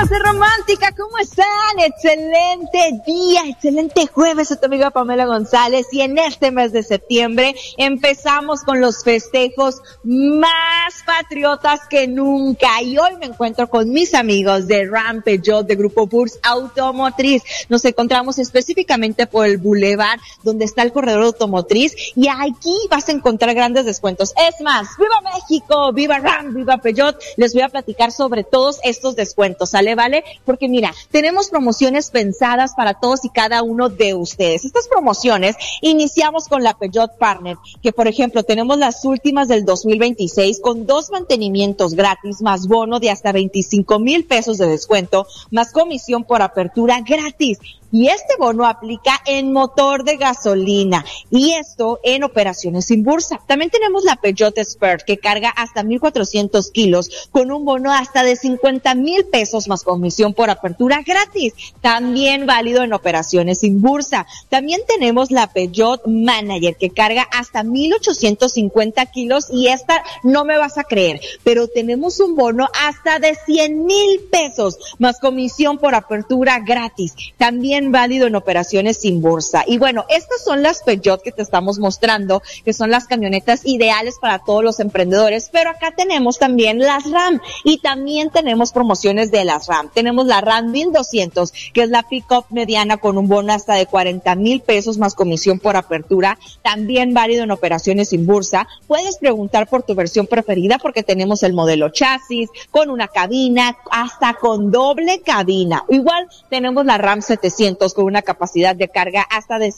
románticos y romántica, ¿cómo están? Excelente día, excelente jueves, soy tu amiga Pamela González y en este mes de septiembre empezamos con los festejos más patriotas que nunca y hoy me encuentro con mis amigos de Ram Peugeot de Grupo Burs Automotriz. Nos encontramos específicamente por el Boulevard donde está el corredor automotriz y aquí vas a encontrar grandes descuentos. Es más, ¡viva México! ¡Viva Ram! ¡Viva Peugeot! Les voy a platicar sobre todos estos descuentos, ¿sale? ¿Vale? Porque mira, tenemos promociones pensadas para todos y cada uno de ustedes. Estas promociones iniciamos con la Peugeot Partner, que por ejemplo tenemos las últimas del 2026 con 2 mantenimientos gratis, más bono de hasta 25,000 pesos de descuento, más comisión por apertura gratis. Y este bono aplica en motor de gasolina y esto en operaciones sin bursa. También tenemos la Peugeot Expert que carga hasta 1,400 kilos con un bono hasta de 50,000 pesos más comisión por apertura gratis. También válido en operaciones sin bursa. También tenemos la Peugeot Manager que carga hasta 1,850 kilos y esta no me vas a creer, pero tenemos un bono hasta de 100,000 pesos más comisión por apertura gratis. También válido en operaciones sin bursa. Y bueno, estas son las Peugeot que te estamos mostrando, que son las camionetas ideales para todos los emprendedores, pero acá tenemos también las Ram y también tenemos promociones de las Ram. Tenemos la Ram 1200, que es la pick-up mediana con un bono hasta de 40,000 pesos más comisión por apertura, también válido en operaciones sin bursa. Puedes preguntar por tu versión preferida porque tenemos el modelo chasis, con una cabina, hasta con doble cabina. Igual tenemos la Ram 700 con una capacidad de carga hasta de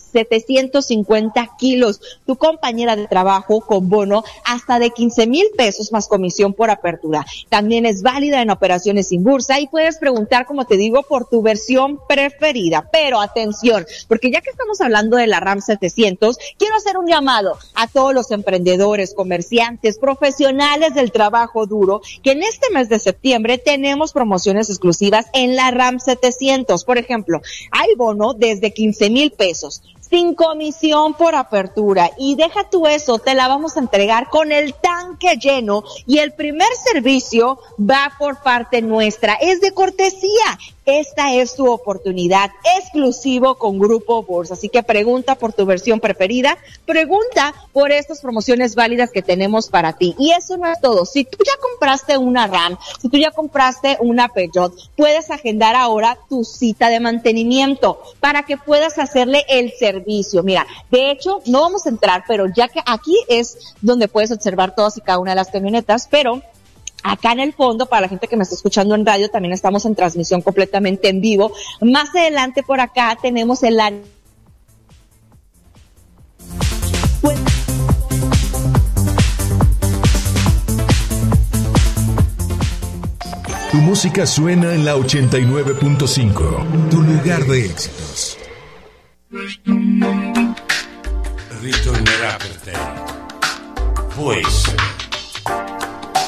750 kilos. Tu compañera de trabajo con bono hasta de 15,000 pesos más comisión por apertura. También es válida en operaciones sin bursa y puedes preguntar, como te digo, por tu versión preferida. Pero atención, porque ya que estamos hablando de la Ram 700, quiero hacer un llamado a todos los emprendedores, comerciantes, profesionales del trabajo duro, que en este mes de septiembre tenemos promociones exclusivas en la Ram 700. Por ejemplo, hay bono desde 15,000 pesos, sin comisión por apertura. Y deja tú eso, te la vamos a entregar con el tanque lleno y el primer servicio va por parte nuestra. Es de cortesía. Esta es tu oportunidad exclusivo con Grupo Burs. Así que pregunta por tu versión preferida, pregunta por estas promociones válidas que tenemos para ti. Y eso no es todo. Si tú ya compraste una Ram, si tú ya compraste una Peugeot, puedes agendar ahora tu cita de mantenimiento para que puedas hacerle el servicio. Mira, de hecho, no vamos a entrar, pero ya que aquí es donde puedes observar todas y cada una de las camionetas, pero acá en el fondo, para la gente que me está escuchando en radio, también estamos en transmisión completamente en vivo. Más adelante por acá tenemos el área. Tu música suena en la 89.5. Tu lugar de éxitos. Ritornerà per te. Può essere.